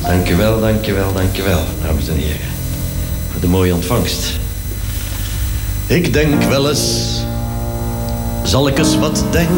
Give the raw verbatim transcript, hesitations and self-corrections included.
Dankjewel, dankjewel, dankjewel, dames en heren. Voor de mooie ontvangst. Ik denk wel eens, zal ik eens wat denken?